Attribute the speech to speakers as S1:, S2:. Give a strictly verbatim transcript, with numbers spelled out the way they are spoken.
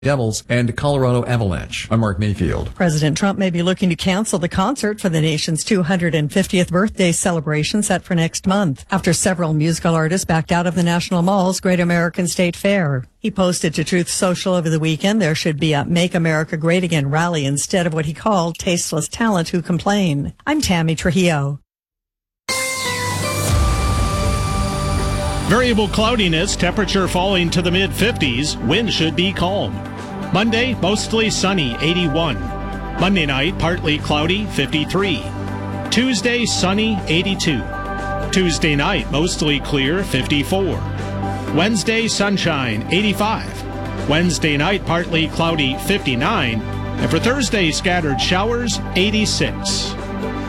S1: Devils and Colorado Avalanche. I'm Mark Mayfield.
S2: President Trump may be looking to cancel the concert for the nation's two hundred fiftieth birthday celebration set for next month after several musical artists backed out of the National Mall's Great American State Fair. He posted to Truth Social over the weekend there should be a Make America Great Again rally instead of what he called tasteless talent who complain. I'm Tammy Trujillo.
S3: Variable cloudiness, temperature falling to the mid fifties, wind should be calm. Monday, mostly sunny, eighty-one. Monday night, partly cloudy, fifty-three. Tuesday, sunny, eighty-two. Tuesday night, mostly clear, fifty-four. Wednesday, sunshine, eighty-five. Wednesday night, partly cloudy, fifty-nine. And for Thursday, scattered showers, eighty-six.